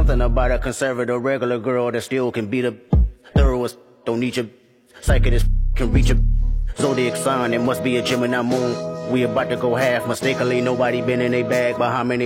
Something about a conservative regular girl that still can beat a thoroughest. Don't need your psychic can reach a zodiac sign. It must be a Gemini moon. We about to go half mistakenly. Nobody been in a bag, but how many